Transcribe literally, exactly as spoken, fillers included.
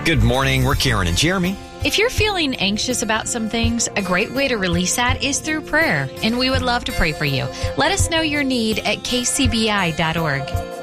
Good morning. We're Karen and Jeremy. If you're feeling anxious about some things, a great way to release that is through prayer, and we would love to pray for you. Let us know your need at k c b i dot org.